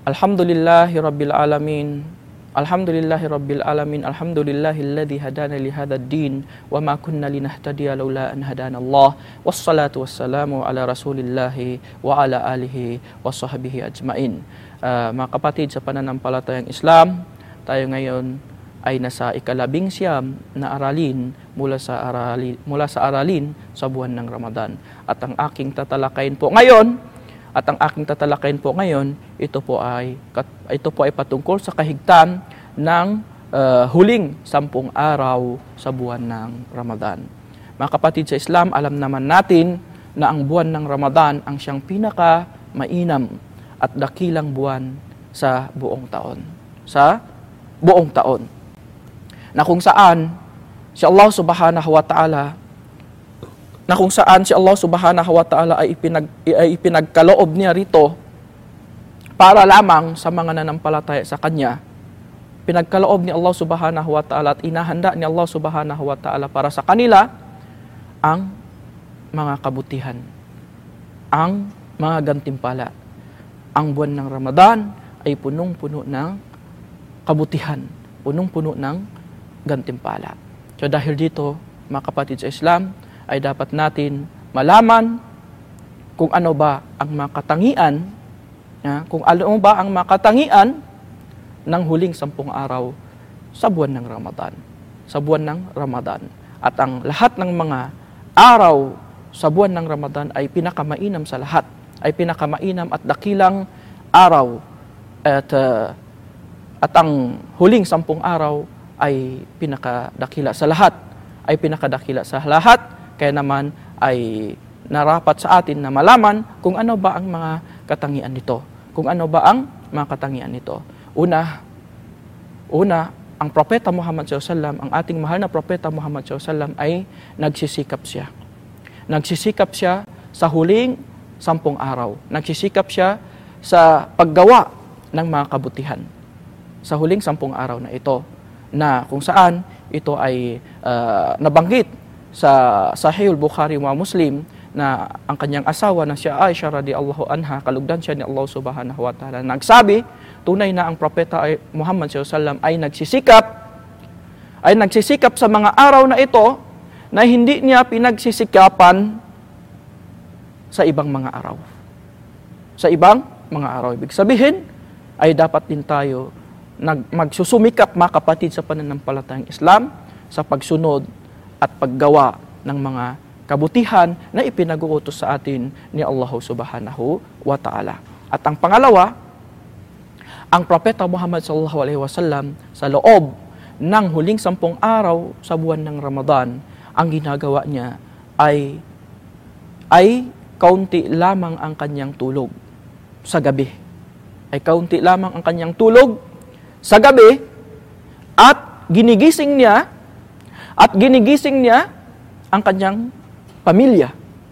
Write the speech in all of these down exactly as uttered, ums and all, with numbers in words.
Alhamdulillahi Rabbil Alamin. Alhamdulillahi Rabbil Alamin. Alhamdulillahilladzi hadana li hadzal din wa ma kunna linahtadiya laula an hadana Allah. Wassalatu wassalamu ala Rasulillahi wa ala alihi washabbihi ajmain. Uh, mga kapatid sa pananampalatayang Islam, tayo ngayon ay nasa ikalabing siyam na aralin mula sa aralin mula sa aralin sa buwan ng Ramadan. At ang aking tatalakayin po ngayon, at ang aking tatalakayin po ngayon, ito po ay ito po ay patungkol sa kahigtan ng uh, huling sampung araw sa buwan ng Ramadan. Mga kapatid sa Islam, alam naman natin na ang buwan ng Ramadan ang siyang pinaka mainam at dakilang buwan sa buong taon. Sa buong taon. Na kung saan si Allah Subhanahu wa Ta'ala na kung saan si Allah Subhanahu wa Ta'ala ay, ipinag, ay ipinagkaloob niya rito para lamang sa mga nanampalataya sa Kanya. Pinagkaloob ni Allah Subhanahu wa Ta'ala at inahanda ni Allah Subhanahu wa Ta'ala para sa kanila ang mga kabutihan, ang mga gantimpala. Ang buwan ng Ramadan ay punong-puno ng kabutihan, punong-puno ng gantimpala. So dahil dito, mga kapatid sa Islam, ay dapat natin malaman kung ano ba ang makatangian, ya, kung ano ba ang makatangian ng huling sampung araw sa buwan ng Ramadan. Sa buwan ng Ramadan. At ang lahat ng mga araw sa buwan ng Ramadan ay pinakamainam sa lahat. Ay pinakamainam at dakilang araw. At, uh, at ang huling sampung araw ay pinakadakila sa lahat, ay pinakadakila sa lahat, kaya naman ay narapat sa atin na malaman kung ano ba ang mga katangian nito. Kung ano ba ang mga katangian nito. Una, una, ang Propeta Muhammad sallallahu alaihi wasallam, ang ating mahal na Propeta Muhammad sallallahu alaihi wasallam ay nagsisikap siya. Nagsisikap siya sa huling sampung araw. Nagsisikap siya sa paggawa ng mga kabutihan. Sa huling sampung araw na ito. Na kung saan ito ay uh, nabanggit sa Sahihul Bukhari wa Muslim na ang kanyang asawa na si Aisha radhiyallahu anha, kalugdan siya ni Allah Subhanahu wa Ta'ala, nagsabi, tunay na ang Propeta Muhammad sallallahu alaihi wasallam ay nagsisikap ay nagsisikap sa mga araw na ito na hindi niya pinagsisikapan sa ibang mga araw. Sa ibang mga araw. Ibig sabihin ay dapat din tayo Nag, magsusumikap, mga kapatid, sa pananampalatayang Islam sa pagsunod at paggawa ng mga kabutihan na ipinag-uutos sa atin ni Allah Subhanahu wa Ta'ala. At ang pangalawa, ang Propeta Muhammad sallallahu alaihi wasallam sa loob ng huling sampung araw sa buwan ng Ramadan, ang ginagawa niya ay ay kaunti lamang ang kanyang tulog sa gabi. Ay kaunti lamang ang kanyang tulog sa gabi, at ginigising niya at ginigising niya ang kanyang pamilya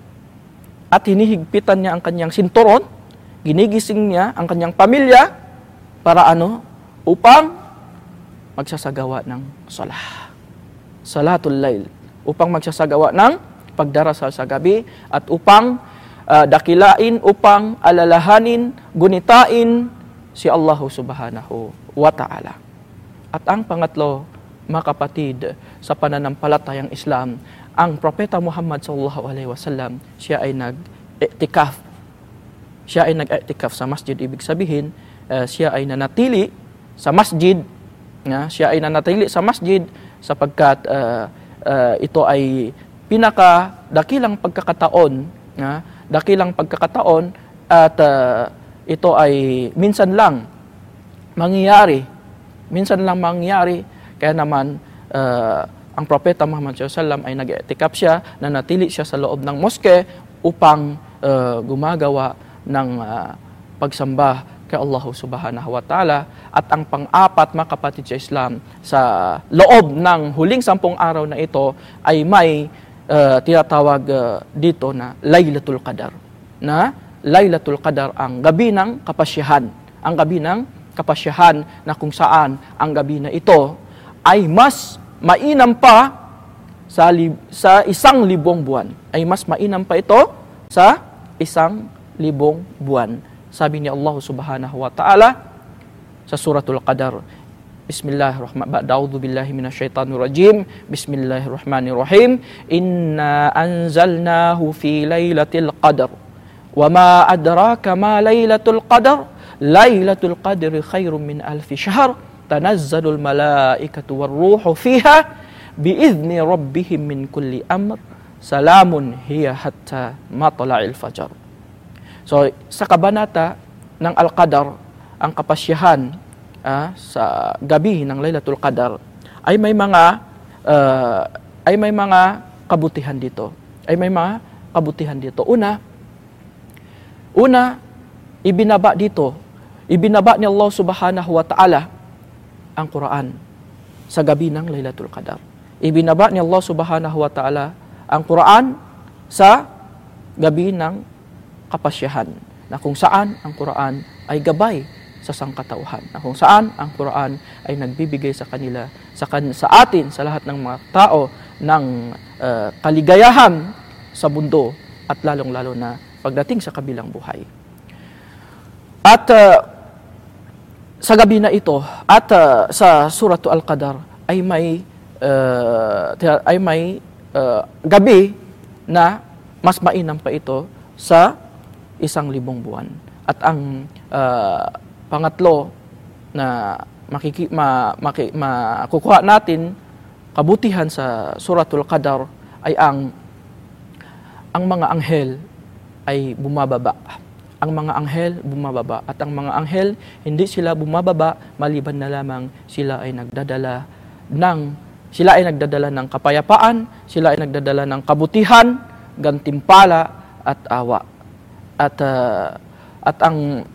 at hinihigpitan niya ang kanyang sinturon, ginigising niya ang kanyang pamilya para ano? Upang magsasagawa ng salah, salatul lail, upang magsasagawa ng pagdarasal sa gabi at upang uh, dakilain, upang alalahanin, gunitain si Allah Subhanahu wa Ta'ala. At ang pangatlo, mga kapatid, sa pananampalatayang Islam, ang Propeta Muhammad sallallahu alaihi wasallam, siya ay nag-i'tikaf. Siya ay nag-i'tikaf sa masjid. Ibig sabihin, uh, siya ay nanatili sa masjid. Uh, siya ay nanatili sa masjid sapagkat uh, uh, ito ay pinakadakilang pagkakataon, uh, dakilang pagkakataon at uh, ito ay minsan lang mangyayari. Minsan lang mangyayari. Kaya naman, uh, ang Propeta Muhammad sallallahu alaihi wasallam ay nag-i'tikaf siya, nanatili siya sa loob ng moske upang uh, gumagawa ng uh, pagsamba kay Allah Subhanahu wa Ta'ala. At ang pang-apat, mga kapatid sa Islam, sa loob ng huling sampung araw na ito ay may uh, tinatawag uh, dito na Laylatul Qadar. Na Laylatul Qadar, ang gabi ng kapasyahan. Ang gabi ng kapasyahan na kung saan ang gabi na ito ay mas mainam pa sa, li- sa isang libong buwan. Ay mas mainam pa ito sa isang libong buwan. sabi ni Allah Subhanahu wa Ta'ala sa Suratul Qadar. Bismillahirrahmanirrahim. A'udzu billahi minasyaitonir rajim. Bismillahirrahmanirrahim. Inna anzalnahu fi lailatul qadar. Wa ma adraka ma lailatul qadar? Lailatul qadri khairum min alfi syahr. Tanazzalul malaikatu warruhu fiha biizni rabbihim min kulli amr. Salamun hiya hatta matla'il fajar. So, sa kabanata ng Al-Qadar, ang kapasyahan Ah, sa gabi ng Lailatul Qadar ay may mga uh, ay may mga kabutihan dito. Ay may mga kabutihan dito. Una, una ibinaba dito, ibinaba ni Allah Subhanahu wa Ta'ala ang Quran sa gabi ng Lailatul Qadar. Ibinaba ni Allah Subhanahu wa Ta'ala ang Quran sa gabi ng kapasyahan, na kung saan ang Quran ay gabay sa sangkatauhan, na kung saan ang Quran ay nagbibigay sa kanila, sa, kan sa atin, sa lahat ng mga tao ng uh, kaligayahan sa mundo at lalong-lalo na pagdating sa kabilang buhay. At uh, sa gabi na ito at uh, sa Suratul Al-Qadar ay may uh, ay may uh, gabi na mas mainam pa ito sa isang libong buwan. At ang uh, pangatlo na makiki, ma, maki, makukuha natin kabutihan sa Suratul Qadar ay ang ang mga anghel ay bumababa. Ang mga anghel bumababa at ang mga anghel hindi sila bumababa maliban na lamang sila ay nagdadala ng sila ay nagdadala ng kapayapaan, sila ay nagdadala ng kabutihan, gantimpala at awa. At uh, at ang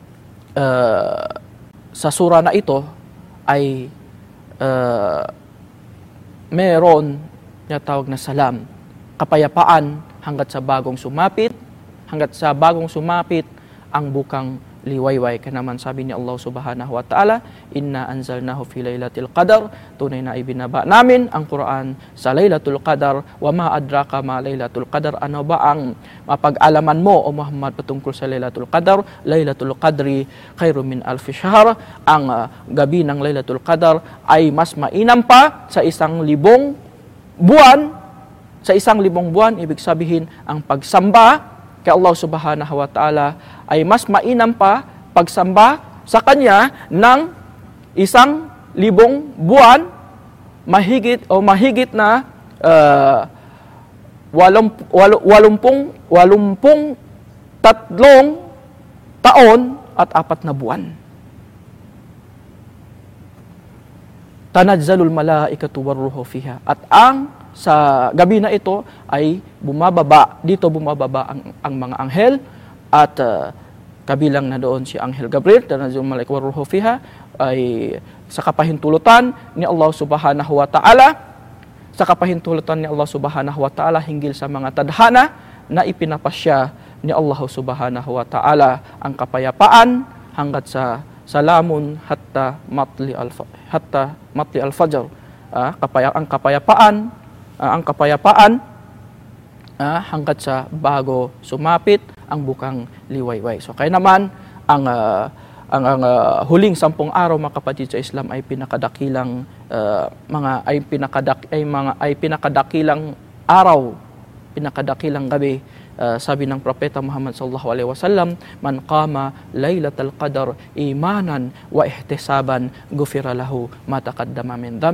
Uh, sa sura na ito ay uh, meron na tawag na salam, kapayapaan hanggat sa bagong sumapit, hanggat sa bagong sumapit ang bukang liwayway. Kaya naman sabi ni Allah Subhanahu wa Ta'ala, inna anzalnahu fi lailatul qadar, tunay na ibinaba namin ang Quran sa Lailatul Qadar. Wa ma adraka ma Lailatul Qadar, ano ba ang mapag-alaman mo o Muhammad patungkol sa Lailatul Qadar? Lailatul Qadri khairum min alfi syahr, ang uh, gabi ng Lailatul Qadar ay mas mainam pa sa isang libong buwan. Sa isang libong buwan, ibig sabihin ang pagsamba kay Allah Subhanahu wa Ta'ala ay mas mainam pa pagsamba sa Kanya ng isang libong buwan, mahigit o mahigit na uh, walum, wal, walumpung, walumpung tatlong taon at apat na buwan. Tanazzalul malaikatu warruhu fiha. At ang sa gabi na ito ay bumababa, dito bumababa ang, ang mga anghel at uh, kabilang na doon si Anghel Gabriel, tanazzalul malaikatu warruhu fiha, ay sa kapahintulutan ni Allah Subhanahu wa Ta'ala, sa kapahintulutan ni Allah Subhanahu wa Ta'ala hinggil sa mga tadhana na ipinapasya ni Allah Subhanahu wa Ta'ala ang kapayapaan hanggat sa salamun hatta matli al hatta matli al fajr, ah, kapaya, ang kapayapaan Uh, ang kapayapaan uh, hanggat sa bago sumapit ang bukang liwayway. So kaya naman ang uh, ang, ang uh, huling sampung araw, mga kapatid sa Islam, ay pinakadakilang uh, mga ay pinakadak ay mga ay pinakadakilang araw, pinakadakilang gabi. Uh, sabi ng propeta Muhammad sallallahu alaihi wasallam, man qama lailatul qadar imanan wa ihtisaban ghufira lahu ma taqaddama min